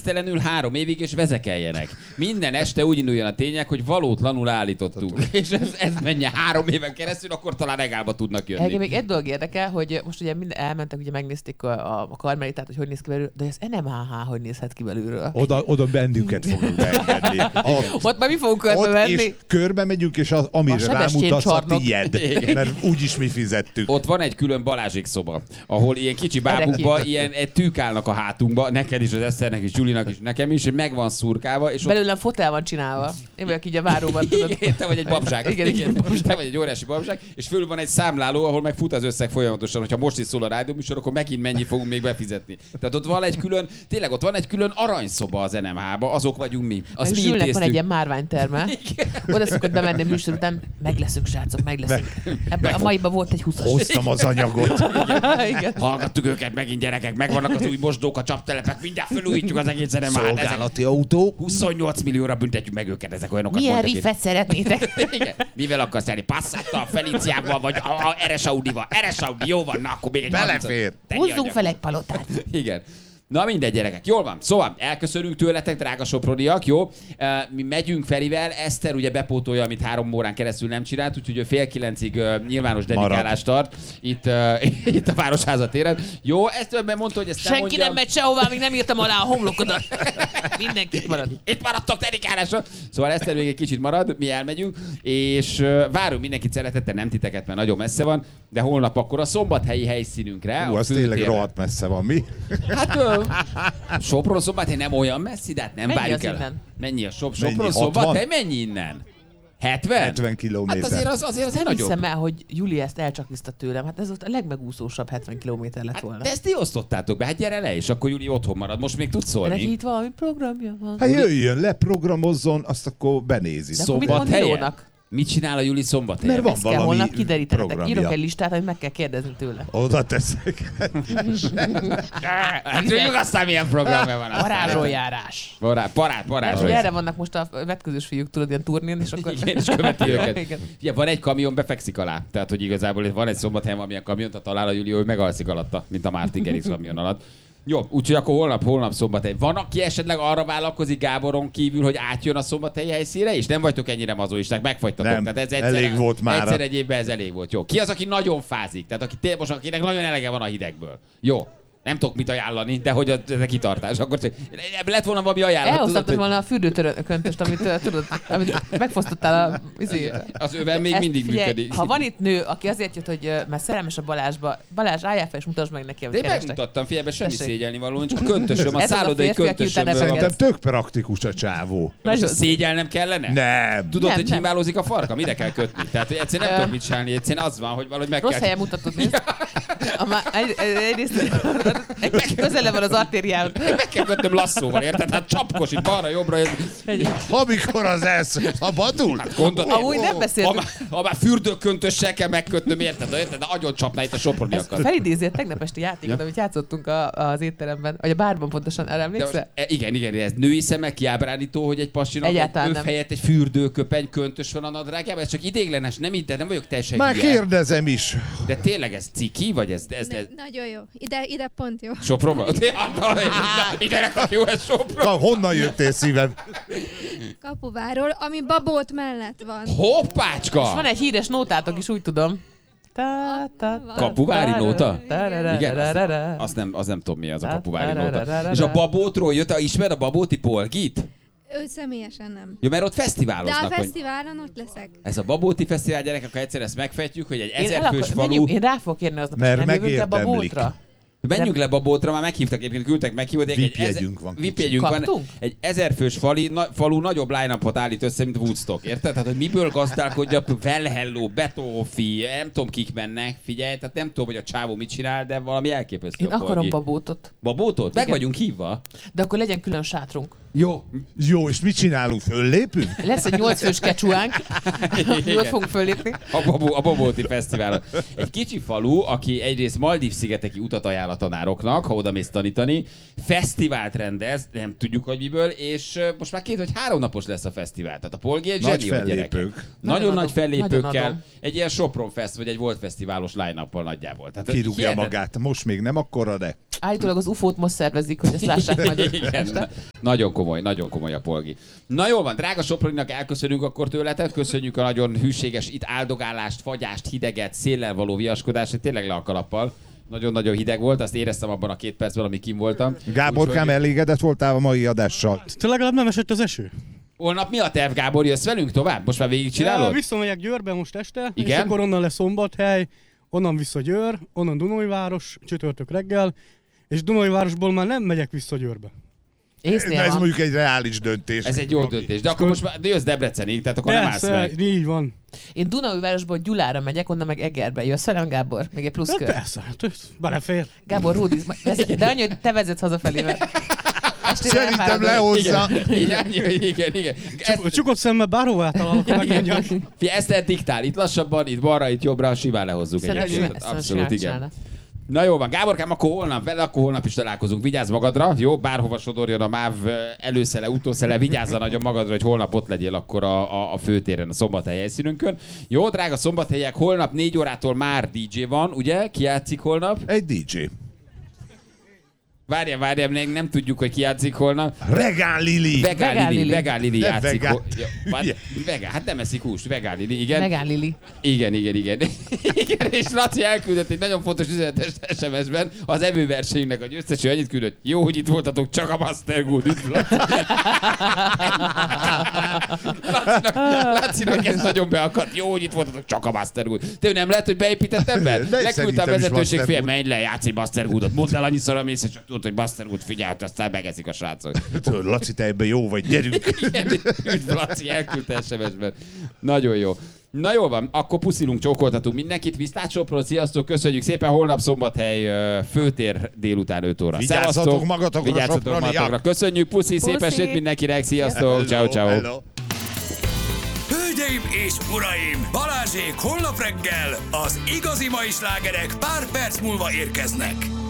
gerinctelenül 3 évig és vezekeljenek. Minden este úgy induljon a tények, hogy valótlanul állítottuk. És ez menjen 3 éven keresztül, akkor talán regálba tudnak jönni. Engem még egy dolog érdekel, hogy most ugye elmentek, ugye megnézték a karmelitát, hogy néz ki belőle, de az NMHH hogy nézhet ki belülről. Oda bennünket fogunk beengedni. Ott már mi fogunk körbe menni. És körbe megyünk, és amire rámutatsz a tiéd. Mert úgyis mi fizettük. Ott van egy külön Balázsék szoba, ahol ilyen kicsi bábukba ilyen tűk állnak a hátunkba, neked is, az Eszternek is, Gyulinak is, nekem is, hogy meg van szurkálva. És belőlem fotel van csinálva. Én vagyok így a váróban, tudod. Igen, te vagy egy babzsák. Igen, te vagy egy óriási babzsák, és fölül van egy számláló, ahol meg fut az összeg folyamatosan, hogyha most is szól a rádióműsor, akkor megint mennyi fogunk még befizetni. Tehát ott van egy külön, tényleg ott van egy külön aranyszoba az NMH-ba, azok vagyunk mi. Azt mi intéztük. Van egy ilyen márványterme. Oda szokott bemenni műsor után, meg leszünk, srácok, meg leszünk. Ebben a maiban volt egy 20-as. Hoztam az anyagot. Igen. Hallgattuk őket megint, gyerekek, megvannak az új mosdók, a csaptelepek, mindjárt felújítjuk az egész NMH-t. Szolgálati autó. 28 millióra büntetjük meg őket, ezek olyanokat. Milyen riffet szeretnétek? Igen. Mivel akarsz elni? Passattal, Feliciával, vagy a RS Audival? RS Audi, jó van, na akkor még egy belefér. Húzzunk fel egy palotát. Igen. Na mindegy, gyerekek. Jól van. Szóval elköszönünk tőletek, drága soproniak, jó? Mi megyünk Ferivel, Eszter ugye bepótolja, amit 3 órán keresztül nem csinált, úgyhogy ő 8:30 nyilvános dedikálást tart itt a Városháza téren. Jó, ezt mondta, hogy ezt senki mondja. nem megy sehová, még nem írtam alá a homlokodat. Mindenki marad. Itt maradtok dedikálásra. Szóval Eszter még egy kicsit marad, mi elmegyünk, és várunk mindenkit szeretettel, nem titeket, mert nagyon messze van, de holnap akkor a szombathelyi helyszínünkre. Az tényleg rohadt messze van, mi? Hát Sopron-Szombathely nem olyan messzi, de hát nem várjuk el. Innen? Mennyi a Sopron-Szombathely? Mennyi innen? 70? 70 kilométer. Hát azért az nem nagyobb. hiszem el, hogy Juli ezt elcsakliszta tőlem. Hát ez volt a legmegúszósabb 70 kilométer lett volna. De ezt ti osztottátok be, hát gyere le, és akkor Juli otthon marad. Most még tudsz szólni. Neki itt valami programja van. Hát jöjjön, leprogramozzon, azt akkor benézi. De mit mond Milónak? Mit csinál a Juli Szombathelyen? Mert van ezt kell valami holnap kiderítenetek. programja. Írok egy listát, amit meg kell kérdezni tőle. Oda teszek. Hát tudjuk aztán milyen programja van. Parádroljárás. Parádroljárás. Erre vannak most a vetközős fiúk, tudod, ilyen turnén, és akkor... Igen, és követi őket. Igen, van egy kamion, befekszik alá. Tehát, hogy igazából van egy Szombathelyen, amilyen kamiont, ha talál a Juli, hogy megalszik alatta, mint a Martin Gerix kamion alatt. Jó, úgyhogy akkor holnap Szombathely. Van, aki esetleg arra vállalkozik Gáboron kívül, hogy átjön a szombathelyi helyszínre, és nem vagytok ennyire mazoisták, megfagytatok. Nem, tehát ez elég volt már. Egyszer egy évben ez elég volt. Jó. Ki az, aki nagyon fázik? Tehát akinek nagyon elege van a hidegből. Jó. Nem tudok mit ajánlani, de hogy ez a kitartás. Akkor lett volna valami ajánlat. Elhoztattad volna a fürdőköntöst, amit tudod, amit megfosztottál az öven még mindig működik. Ha van itt nő, aki azért jött, hogy mert szerelmes a Balázsba, Balázs, álljál fel és mutasd meg neki, amit kerestek. De megmutattam, figyelj, semmi szégyelni való, csak a köntösöm, a szállodai köntösöm. Szerintem tök praktikus a csávó. Szégyelnem kellene? Nem. Tudod, hogy himálózik a farka? Mire kell kötni? Tehát egyszerűen nem tudok mit csinálni, egyszerűen az van, hogy valahogy meg kell... Rossz helyen mutatod, nézd. Egyrészt közele van az artériához. Meg kell kötnöm lasszóval, érted? Hát csapkos itt balra-jobbra. Amikor az szabadul? Hát gondolod, amúgy nem beszéltünk. Ha már fürdőköntössel kell megkötnöm, érted? De agyon csapná itt a soproniakat. Felidézi a tegnap esti játékot, amit játszottunk az étteremben, vagy a bárban pontosan, erre emlékszel? Igen, ez női szemmel kiábrándító, hogy egy pasinak egy helyett egy fürdőköpeny köntös van a nadrágjában. Ez csak idéglenes, nem vagyok teljesen már hülye. Kérdezem is. De tényleg ez ciki, vagy ez? Nagyon jó. Ide pont jó. Sopronban? Ide jó, ez Sopron. Honnan jöttél, szívem? Kapuváról, ami Babót mellett van. Hoppácska! És van egy híres nótátok is, úgy tudom. Kapuvári nóta? Igen, azt nem tudom mi az a kapuvári nóta. És a Babótról jött, ismer a Babóti Polgit? Őt személyesen nem. Jó, mert ott fesztiváloznak. De a fesztiválon ott leszek. Ez a Babóti Fesztivál, gyerek, akkor egyszer ezt megfejtjük, hogy egy 1000 fős falu... Én rá fogok érni aznap, mert nem jövünk le Babótra. Menjünk le Babótra, már meghívtak, egyébként küldtek meghívót. VIP-jegyünk van. Egy 1000 fős falu nagyobb line-upot állít össze, mint Woodstock, érted? Tehát, hogy miből gazdálkodja, Well Hello, Betófi, nem tudom kik mennek, figyelj, tehát nem tudom, hogy a csávó mit csinál, de valami elképesztő. Én akarom Babótot. Babótot? Meg vagyunk hívva. De akkor legyen külön sátrunk. Jó, és mit csinálunk? Föllépünk? Lesz egy 8 fős kecsúánk. Jól fogunk föllépni. A Babóti Fesztiválon. Egy kicsi falu, aki egyrészt Maldív-szigeteki utat ajánl a tanároknak, ha oda mész tanítani. Fesztivált rendez, nem tudjuk, hogy miből, és most már 2 vagy 3 napos lesz a fesztivál. Tehát a Polgi egy nagy zseni a gyerekek. Nagyon nagy fellépőkkel. Egy ilyen Sopron Fest, vagy egy Volt Fesztiválos line-uppal nagyjából. Tehát kirúgja magát. Most még nem akkora, de... Állítólag az UFO-t most szervezik, hogy ezt lássák majd. Igen, nagyon komoly a Polgi. Na jól van, drága Soproninak elköszönünk akkor tőletek, köszönjük a nagyon hűséges itt áldogálást, fagyást, hideget, széllel való viaskodást, tényleg le a kalappal. Nagyon-nagyon hideg volt, azt éreztem abban a 2 percben, amíg kim voltam. Gáborkám, elégedett voltál a mai adással? Te legalább nem esett az eső? Holnap mi a terv, Gábor? Jössz velünk tovább? Most már végigcsinálod? Ja, visszamegyek Győrbe most este, igen? És akkor onnan lesz Szombathely, onnan vissza Győr, onnan Dunajváros, csütörtök reggel, és Dunajvárosból már nem megyek vissza Győrbe. Ez mondjuk egy reális döntés. Ez egy jó döntés, de akkor most már jössz Debrecenig, tehát akkor nem állsz meg. Így van. Én Dunajvárosból Gyulára megyek, onnan meg Egerbe. Jössz velem, Gábor? Még egy plusz kör. Persze, belefér. Gábor, Rúdiz, de annyi, hogy te vezetsz hazafelé. Szerintem lehozza. Igen. Csukott szemmel bárhova eltalálok, megmondjam. Ezt diktál, itt lassabban, itt balra, itt jobbra, simán lehozzuk egyébként. Abszolút, igen. Na jó van, Gáborkám, akkor holnap is találkozunk. Vigyázz magadra, jó? Bárhova sodorjon a MÁV előszele, utószele, vigyázz nagyon magadra, hogy holnap ott legyél akkor a főtéren, a Szombathely helyszínünkön. Jó, drága szombathelyek, holnap 4 órától már DJ van, ugye? Ki játszik holnap? Egy DJ. Várjál, nem tudjuk, hogy ki játszik holnap. Vegán Lili játszik. Hát nem eszik húst, Vegán Lili, igen. Vegán Lili. Igen. Igen, és Laci elküldött egy nagyon fontos üzenetes SMS-ben az evőversenyünknek a győzteső, annyit küldött. Jó, hogy itt voltatok, csak a Master Good. Lacinak ez nagyon beakadt. Jó, hogy itt voltatok, csak a Master Good. Te nem lehet, hogy beépített ember? Leküldte a vezetőség fél, menj le, játsz egy Master Goodot. Mondd el annyiszor, amész, csak tudod, hogy Master Good figyelt, aztán megeszik a srácok. Laci, te ebben jó vagy, gyerünk. Üdv, Laci, elküldte SMS-ben. Nagyon jó. Na jól van, akkor puszilunk, csókoltatunk mindenkit. Viszlát Sopron, sziasztok, köszönjük szépen. Holnap Szombathely, főtér délután 5 óra. Vigyázzatok magatokra. Köszönjük, puszi, szép estét mindenkinek, sziasztok, ciao. Hölgyeim és uraim, Balázsék holnap reggel az igazi mai slágerek pár perc múlva érkeznek.